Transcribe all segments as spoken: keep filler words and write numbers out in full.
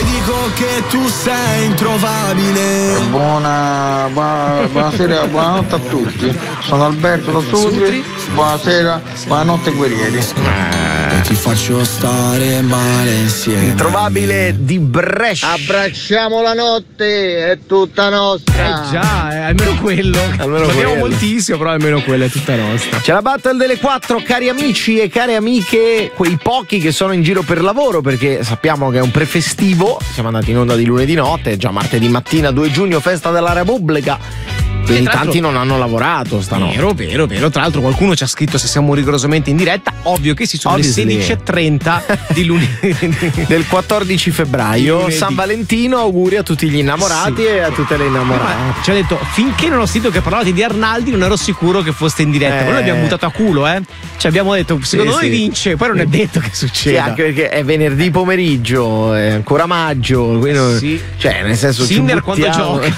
Poi dico che tu sei introvabile. Buona, buona buonasera, buonanotte a tutti. Sono Alberto da Sutri. Buonasera, buonanotte guerrieri. E ti faccio stare male insieme. Introvabile di Brescia. Abbracciamo la notte, è tutta nostra. Eh già, eh, almeno quello. Almeno Abbiamo quello. moltissimo, però almeno quella è tutta nostra. C'è la battle delle quattro, cari amici e care amiche, quei pochi che sono in giro per lavoro, perché sappiamo che è un prefestivo. Siamo andati in onda di lunedì notte, è già martedì mattina, due giugno, festa della Repubblica. Quindi tanti non hanno lavorato stanotte. Vero, vero, vero. Tra l'altro qualcuno ci ha scritto se siamo rigorosamente in diretta. Ovvio che sì, sono Obviously. le sedici e trenta di lunedì. Del quattordici febbraio, Lunedì. San Valentino, auguri a tutti gli innamorati Sì. e a tutte le innamorate. Ma ci ha detto, finché non ho sentito che parlavate di Arnaldi non ero sicuro che foste in diretta. Eh. Poi l'abbiamo buttato a culo, eh. Ci abbiamo detto, secondo Sì, noi sì. vince, poi non è detto che Sì, succeda. anche perché è venerdì pomeriggio, è ancora maggio, quindi non- Sì. cioè nel senso ci Sinner quando buttiamo. gioca.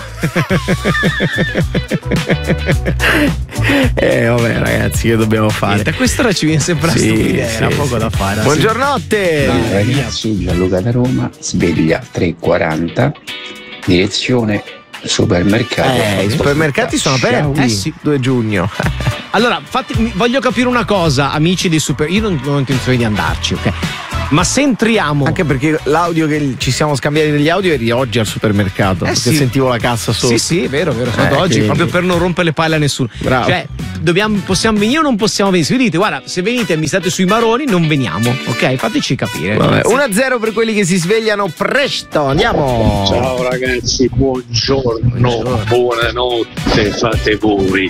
Eh vabbè ragazzi, che dobbiamo fare? Niente, a quest'ora ci viene sempre la Sì, stupidea, sì, era poco sì. da fare. Buongiornotte. Ciao ragazzi, Gianluca da Roma, sveglia tre e quaranta, direzione supermercato. Eh, i supermercati sono aperti. Eh, sì. due giugno. Allora, fatti- mi- voglio capire una cosa, amici dei super. Io non, non ho intenzione di andarci, ok? Ma se entriamo. Anche perché l'audio che ci siamo scambiati degli audio eri oggi al supermercato. Eh perché sì. sentivo la cassa sotto. Sì, sì, è vero, è vero. Sono Eh, andato oggi quindi. proprio per non rompere le palle a nessuno. Bravo. Cioè, dobbiamo, possiamo venire o non possiamo venire? Se vi dite, guarda, se venite e mi state sui maroni, non veniamo, ok? Fateci capire. Vabbè, uno a zero per quelli che si svegliano presto. Andiamo. Ciao ragazzi, buongiorno, Buongiorno. buonanotte, fate voi.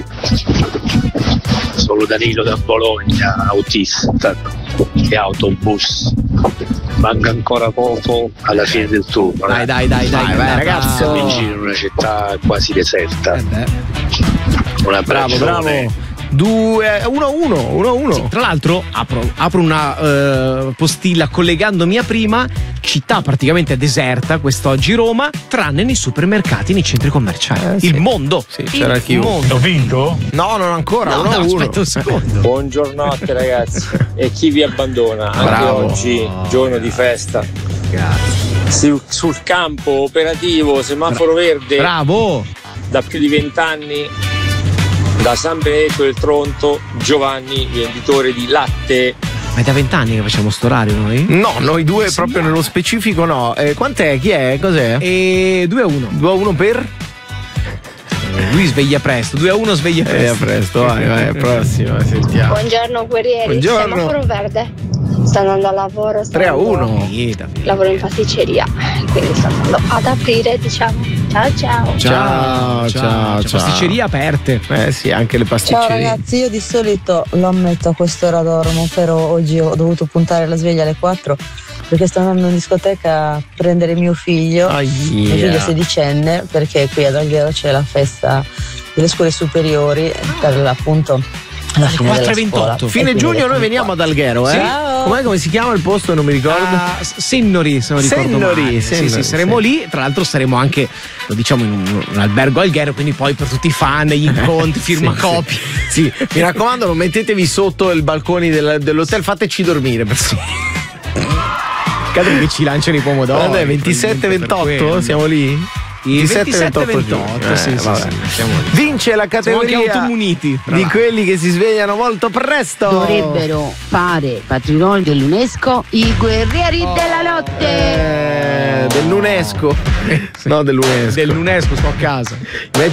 Sono Danilo da Bologna, autista e autobus. Manca ancora poco alla fine del turno. Dai, eh. dai, dai, dai, Vai, vai, andata- ragazzo. Siamo in giro in una città quasi deserta. Eh beh. Un Bravo, abbraccione. bravo. Due, uno, uno, uno, uno. Tra l'altro apro, apro una eh, postilla collegandomi a prima, città praticamente deserta quest'oggi Roma, tranne nei supermercati, nei centri commerciali. Eh, sì. Il mondo. Sì, c'era il chi- mondo. vinto? No, non ancora. No, uno no, a uno. aspetta un secondo. Buongiornotte ragazzi, e chi vi abbandona anche Bravo. oggi, giorno di festa. Grazie. Sul, sul campo operativo, semaforo verde Bravo. da più di vent'anni, da San Benedetto del Tronto, Giovanni, venditore di latte. Ma è da vent'anni che facciamo sto orario noi? No, noi due proprio nello specifico no. Eh, quant'è? Chi è? Cos'è? E due a uno. due a uno per? Lui sveglia presto, due a uno sveglia Eh, presto. a presto, vai, vai, prossima, sentiamo. Buongiorno guerrieri, Buongiorno. semaforo verde. Sto andando al lavoro, sto tre a andando- uno. Finita, finita. Lavoro in pasticceria, quindi sto andando ad aprire, diciamo. Ciao ciao. Ciao, ciao, C'è ciao. pasticcerie aperte. Eh sì, anche le Ciao pasticcerie. ragazzi, io di solito lo ammetto a quest'ora dormo, però oggi ho dovuto puntare la sveglia alle quattro perché sto andando in discoteca a prendere mio figlio, Ahia. mio figlio sedicenne, perché qui ad Alghero c'è la festa delle scuole superiori per l'appunto la fine quattro della e scuola. ventotto. E Fine quindi giugno alle noi veniamo ad Alghero, eh? Sì. Ciao. Com'è, come si chiama il posto? Non mi ricordo. Ah, S- Sennori, se non ricordo Sennori, male. Sennori, sì, sì, saremo sì. lì. Tra l'altro saremo anche, lo diciamo, in un, un albergo Alghero, quindi poi per tutti i fan, gli incontri, firma Sì, copie. Sì, mi raccomando, non mettetevi sotto il balcone del- dell'hotel, fateci dormire. Per Cade che ci lanciano i pomodori. Guarda, ventisette ventotto, siamo lì? Il ventisette ventisette giugno. ventotto, Eh, sì, sì, vabbè. sì, siamo lì. Vince la Siamo anche categoria automuniti. tra di l'altro. quelli che si svegliano molto presto. Dovrebbero fare patrimonio dell'UNESCO i guerrieri della notte. Eh, dell'UNESCO. No, dell'UNESCO. Dell'UNESCO sto a casa. Invece